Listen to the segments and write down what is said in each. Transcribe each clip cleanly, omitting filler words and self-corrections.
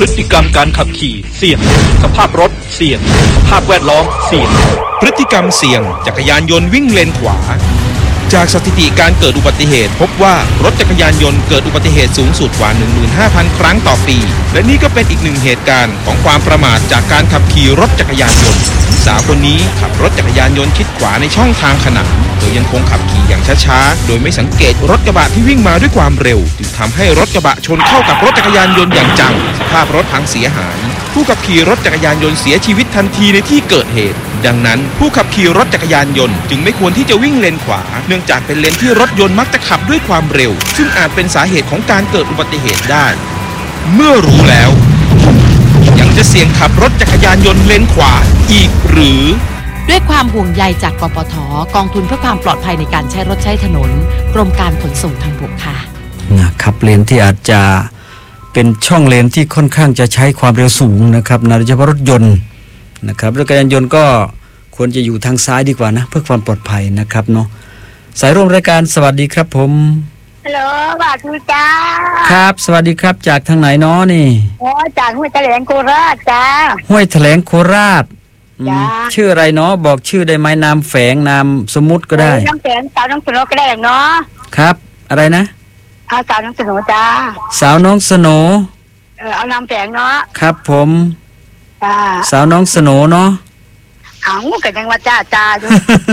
ฤติกรรมการขับขี่เสี่ยงสภาพรถเสี่ยงสภาพแวดล้อมเสี่ยงพฤติกรรมเสี่ยงจักรยานยนต์วิ่งเลนขวาจากสถิติการเกิดอุบัติเหตุพบว่ารถจักรยานยนต์เกิดอุบัติเหตุสูงสุดกว่า 15,000 ครั้งต่อปีและนี่ก็เป็นอีกหนึ่งเหตุการณ์ของความประมาทจากการขับขี่รถจักรยานยนต์สาวคนนี้ขับรถจักรยานยนต์ชิดขวาในช่องทางขนานโดยยังคงขับขี่อย่างช้าๆโดยไม่สังเกตรถกระบะที่วิ่งมาด้วยความเร็วจึงทำให้รถกระบะชนเข้ากับรถจักรยานยนต์อย่างจังสภาพรถพังเสียหายผู้ขับขี่รถจักรยานยนต์เสียชีวิตทันทีในที่เกิดเหตุดังนั้นผู้ขับขี่รถจักรยานยนต์จึงไม่ควรที่จะวิ่งเลนขวาเนื่องจากเป็นเลนที่รถยนต์มักจะขับด้วยความเร็วซึ่งอาจเป็นสาเหตุของการเกิดอุบัติเหตุได้เมื่อรู้แล้วยังจะเสี่ยงขับรถจักรยานยนต์เลนขวาอีกหรือด้วยความห่วงใยจากกปท.กองทุนเพื่อความปลอดภัยในการใช้รถใช้ถนนกรมการขนส่งทางบกค่ะนะครับเลนที่อาจจะเป็นช่องเลนที่ค่อนข้างจะใช้ความเร็วสูงนะครับโดยเฉพาะรถยนต์นะครับรถจักรยานยนต์ก็ควรจะอยู่ทางซ้ายดีกว่านะเพื่อความปลอดภัยนะครับเนาะสายร่วมรายการสวัสดีครับผมฮัลโหลสวัสดีจ้าครับสวัสดีครับจากทางไหนเนาะนี่จากห้วยแถลงโคราชจ้าห้วยแถลงโคราชชื่ออะไรเนาะบอกชื่อได้ไหมนามแฝงนามสมมุติก็ได้น้องแฝงสาวน้องสโนก็ได้เนาะครับอะไรนะสาวน้องสโนจ้าสาวน้องสโนเอานามแฝงเนาะครับผมสาวน้องสโนเนาะเอากันยังว่าจ้าอยู่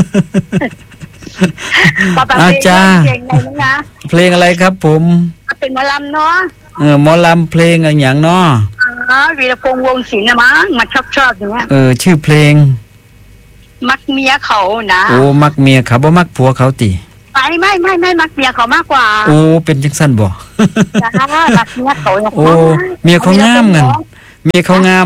อาจารย์เพลงอะไรครับผมเป็นหมอลำเนาะหมอลำเพลงอะไรอย่างเนาะวีรพงษ์วงศิลป์นะมั้งมาชอบอย่างเงี้ยชื่อเพลงมักเมียเขานะโอ้มักเมียเขาบ่มักผัวเขาติไม่มักเมียเขามากกว่าโอ้เป็นจังซั่นบ่จ้ามักเมียเขาโอ้เมียเขางามงั้นเมียเขางาม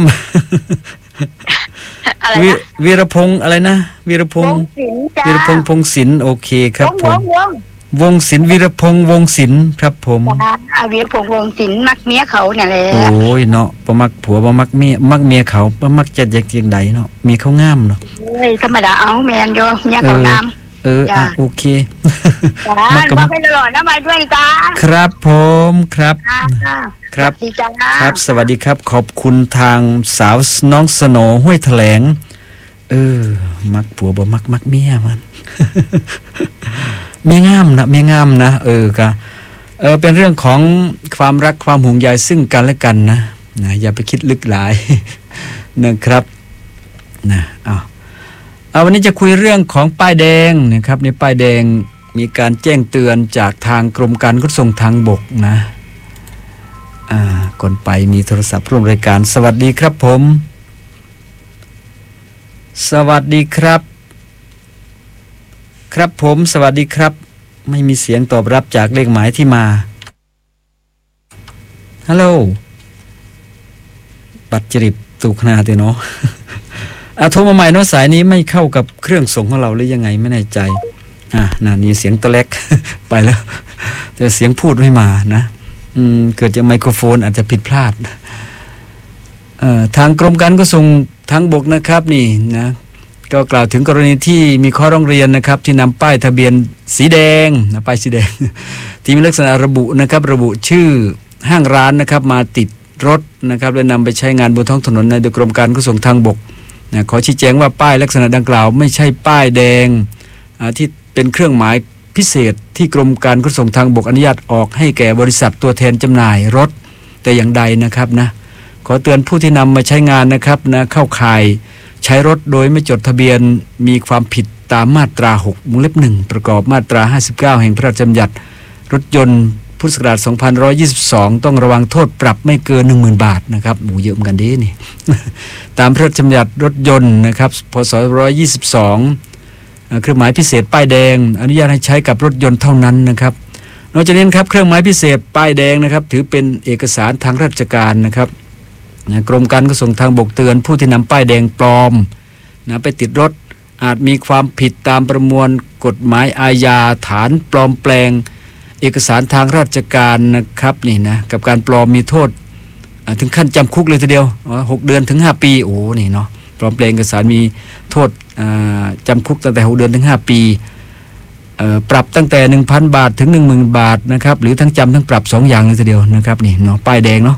วีรพงษ์อะไรนะวีรพงษ์พงศิลป์โอเคครับผมวงศิลป์วีรพงษ์วงศิลป์ครับผมวีรพงษ์วงศิลป์มักเมียเขาเนี่ยแหละโอ้ยเนาะบ่มักผัวบ่มักเมียเขาบ่มักจะจังไดเนาะเมียเขางามเนาะธรรมดาเอาแม่นอยู่เมียเขางามโอเคมาไปตลอดนะมาด้วยจ้าครับผมครับครับสวัสดีครับขอบคุณทางสาวน้องสโนห้วยแถลงมักผัวบ่มักเมียมันเมียงามนะก็เป็นเรื่องของความรักความห่วงใยซึ่งกันและกันนะอย่าไปคิดลึกหลายนะครับนะเอาวันนี้จะคุยเรื่องของป้ายแดงนะครับในป้ายแดงมีการแจ้งเตือนจากทางกรมการขนส่งทางบกนะก่อนไปมีโทรศัพท์ร่วมรายการสวัสดีครับผมสวัสดีครับครับผมสวัสดีครับไม่มีเสียงตอบรับจากเลขหมายที่มาฮัลโหลปัดจริบตุกนาเตเนาะโทรมาใหม่เนาะสายนี้ไม่เข้ากับเครื่องส่งของเราหรือยังไงไม่แน่ใจน่านี่เสียงตะเล็ก ไปแล้วแต่เสียงพูดไม่มานะเกิดจากไมโครโฟนอาจจะผิดพลาดทางกรมการขนส่งทางบกนะครับนี่นะก็กล่าวถึงกรณีที่มีข้อร้องเรียนนะครับที่นำป้ายทะเบียนสีแดงนะป้ายสีแดงที่มีลักษณะระบุนะครับระบุชื่อห้างร้านนะครับมาติดรถนะครับและนำไปใช้งานบนท้องถนนโดยกรมการขนส่งทางบกนะขอชี้แจงว่าป้ายลักษณะดังกล่าวไม่ใช่ป้ายแดงที่เป็นเครื่องหมายพิเศษที่กรมการขนส่งทางบกอนุญาตออกให้แก่บริษัทตัวแทนจำหน่ายรถแต่อย่างใดนะครับนะขอเตือนผู้ที่นำมาใช้งานนะครับนะเข้าข่ายใช้รถโดยไม่จดทะเบียนมีความผิดตามมาตรา6 วงเล็บ 1ประกอบมาตรา59แห่งพระราชบัญญัติรถยนต์พุทธศักราช2522ต้องระวังโทษปรับไม่เกิน 10,000 บาทนะครับเยอะเหมือนกันดินี่ ตามพระราชบัญญัติรถยนต์นะครับพศ122เครื่องหมายพิเศษป้ายแดงอนุญาตให้ใช้กับรถยนต์เท่านั้นนะครับนอกจากนี้ครับเครื่องหมายพิเศษป้ายแดงนะครับถือเป็นเอกสารทางราชการนะครับกรมการขนส่งทางบกเตือนผู้ที่นำป้ายแดงปลอมไปติดรถอาจมีความผิดตามประมวลกฎหมายอาญาฐานปลอมแปลงเอกสารทางราชการนะครับนี่นะกับการปลอมมีโทษถึงขั้นจำคุกเลยทีเดียว6 เดือนถึง 5 ปีโอ้นี่เนาะปลอมแปลงเอกสารมีโทษจำคุกตั้งแต่6 เดือนถึง 5 ปีปรับตั้งแต่ 1,000 บาทถึง 10,000 บาทนะครับหรือทั้งจำทั้งปรับ2อย่างเลยทีเดียวนะครับนี่เนาะป้ายแดงเนาะ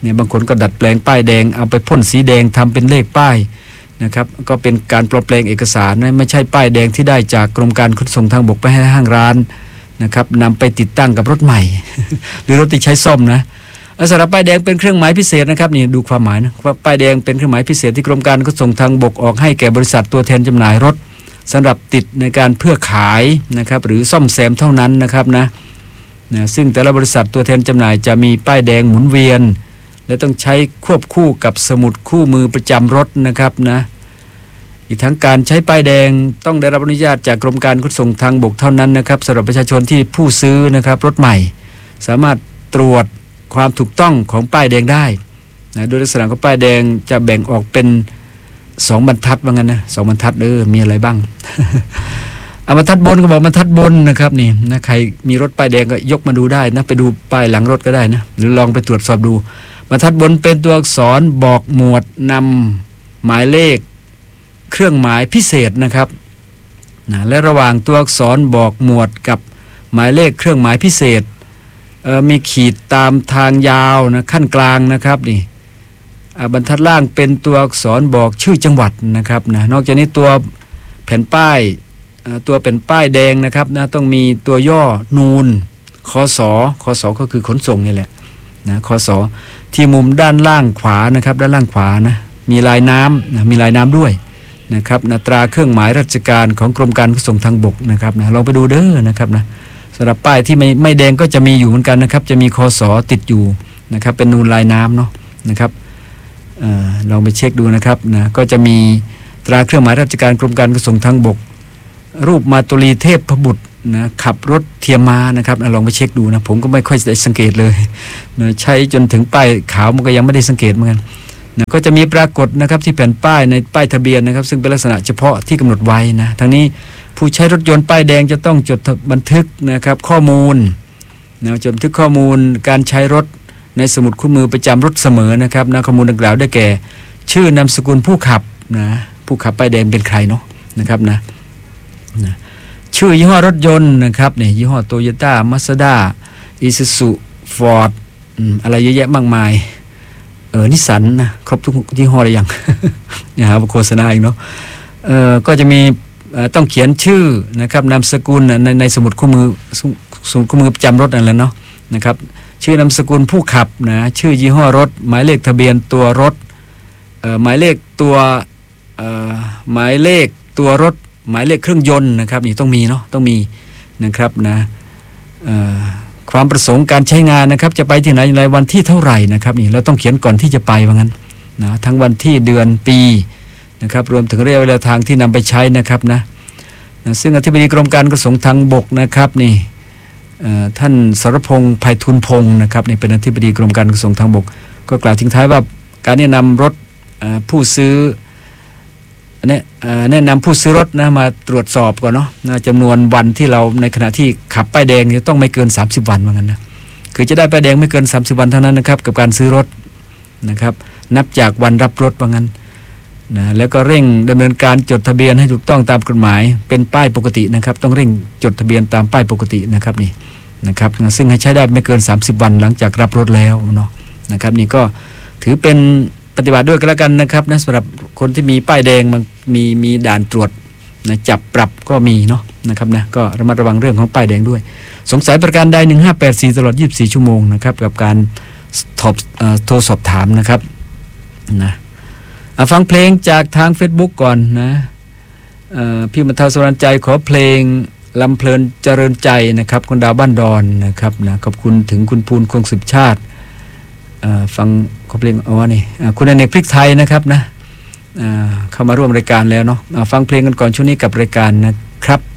เนี่ยบางคนก็ดัดแปลงป้ายแดงเอาไปพ่นสีแดงทำเป็นเลขป้ายนะครับก็เป็นการปลอมแปลงเอกสารนะไม่ใช่ป้ายแดงที่ได้จากกรมการขนส่งทางบกไปให้ห้างร้านนะครับนำไปติดตั้งกับรถใหม่ หรือรถที่ใช้ซ่อมนะสำหรับป้ายแดงเป็นเครื่องหมายพิเศษนะครับนี่ดูความหมายนะว่าป้ายแดงเป็นเครื่องหมายพิเศษที่กรมการขนส่งทางบกออกให้แก่บริษัทตัวแทนจำหน่ายรถสำหรับติดในการเพื่อขายนะครับหรือซ่อมแซมเท่านั้นนะครับนะซึ่งแต่ละบริษัทตัวแทนจำหน่ายจะมีป้ายแดงหมุนเวียนและต้องใช้ควบคู่กับสมุดคู่มือประจำรถนะครับนะอีกทั้งการใช้ป้ายแดงต้องได้รับอนุญาตจากกรมการขนส่งทางบกเท่านั้นนะครับสำหรับประชาชนที่ผู้ซื้อนะครับรถใหม่สามารถตรวจความถูกต้องของป้ายแดงได้นะโดยลักษณะของป้ายแดงจะแบ่งออกเป็น2บรรทัดว่างั้นนะ2บรรทัดมีอะไรบ้าง บรรทัดบนก็บอกบรรทัดบนนะครับนี่นะใครมีรถป้ายแดงก็ยกมาดูได้นะไปดูป้ายหลังรถก็ได้นะหรือลองไปตรวจสอบดูบรรทัดบนเป็นตัวอักษรบอกหมวดนำหมายเลขเครื่องหมายพิเศษนะครับนะและระหว่างตัวอักษรบอกหมวดกับหมายเลขเครื่องหมายพิเศษมีขีดตามทางยาวนะขั้นกลางนะครับนี่บรรทัดล่างเป็นตัวอักษรบอกชื่อจังหวัดนะครับนะนอกจากนี้ตัวแผ่นป้ายตัวเป็นป้ายแดงนะครับนะต้องมีตัวย่อนูนคสก็คือขนส่งนี่แหละนะคสที่มุมด้านล่างขวานะครับด้านล่างขวานะมีลายน้ำนะมีลายน้ำด้วยนะครับนะตราเครื่องหมายราชการของกรมการขนส่งทางบกนะครับนะลองไปดูเด้อนะครับนะสำหรับป้ายที่ไม่แดงก็จะมีอยู่เหมือนกันนะครับจะมีคสติดอยู่นะครับเป็นนูนลายน้ำเนาะนะครับลองไปเช็คดูนะครับนะก็จะมีตราเครื่องหมายราชการกรมการขนส่งทางบกรูปมาตุลีเทพบุตรนะขับรถเทียมมานะครับลองไปเช็คดูนะผมก็ไม่ค่อยได้สังเกตเลยนะใช้จนถึงป้ายขาวมันก็ยังไม่ได้สังเกตเหมือนกันนะก็จะมีปรากฏนะครับที่แผ่นป้ายในป้ายทะเบียนนะครับซึ่งเป็นลักษณะเฉพาะที่กำหนดไว้นะทั้งนี้ผู้ใช้รถยนต์ป้ายแดงจะต้องจดบันทึกนะครับข้อมูลนะจดบันทึกข้อมูลการใช้รถในสมุดคู่มือประจำรถเสมอนะครับนะข้อมูลดังกล่าวได้แก่ชื่อนามสกุลผู้ขับนะผู้ขับป้ายแดงเป็นใครเนาะนะครับนะชื่อยี่ห้อรถยนต์นะครับเนี่ยยี่ห้อโตโยต้ามาสด้าอิซูซุฟอร์ดอะไรเยอะแยะมากมายนิสสันนะครบทุกยี่ห้อเลยยัง เนี่ยครับโฆษณาอีกเนาะก็จะมีต้องเขียนชื่อนะครับนามสกุลในสมุดคู่มือประจำรถนั่นแหละเนาะนะครับชื่อนามสกุลผู้ขับนะชื่อยี่ห้อรถหมายเลขทะเบียนตัวรถหมายเลขตัวหมายเลขตัวรถหมายเลขเครื่องยนต์นะครับนี่ต้องมีเนาะต้องมีนะครับนะความประสงค์การใช้งานนะครับจะไปที่ไหนในวันที่เท่าไหร่นะครับนี่เราต้องเขียนก่อนที่จะไปว่างั้นนะทั้งวันที่เดือนปีนะครับรวมถึงระยะเวลาทางที่นำไปใช้นะครับนะซึ่งอธิบดีกรมการขนส่งทางบกนะครับนี่ท่านสรพงษ์ไพฑูรย์พงศ์นะครับนี่เป็นอธิบดีกรมการขนส่งทางบกก็กล่าวทิ้งท้ายว่าการแนะนำรถผู้ซื้อแนะนำผู้ซื้อรถนะมาตรวจสอบก่อนเนาะจำนวนวันที่เราในขณะที่ขับป้ายแดงจะต้องไม่เกิน30วันเหมือนกันนะคือจะได้ป้ายแดงไม่เกิน30วันเท่านั้นนะครับกับการซื้อรถนะครับนับจากวันรับรถว่างั้นนะแล้วก็เร่งดำเนินการจดทะเบียนให้ถูกต้องตามกฎหมายเป็นป้ายปกตินะครับต้องเร่งจดทะเบียนตามป้ายปกตินะครับนี่นะครับซึ่งให้ใช้ได้ไม่เกิน30วันหลังจากรับรถแล้วเนาะนะครับนี่ก็ถือเป็นปฏิบัติด้วยกันแล้วกันนะครับนะสำหรับคนที่มีป้ายแดงมันมีด่านตรวจนะจับปรับก็มีเนาะนะครับนะก็ระมัดระวังเรื่องของป้ายแดงด้วยสงสัยประการใด1584ตลอด24ชั่วโมงนะครับกับการโทรสอบถามนะครับนะฟังเพลงจากทาง Facebook ก่อนนะพี่บรรเทาสวรรค์ใจขอเพลงลำเพลินเจริญใจนะครับคนดาวบ้านดอนนะครับนะขอบคุณถึงคุณภูลคงสืบชาติฟังเพลงนี่คุณอเนกพริกไทยนะครับนะเข้ามาร่วมรายการแล้วเนาะฟังเพลงกันก่อนช่วงนี้กับรายการนะครับ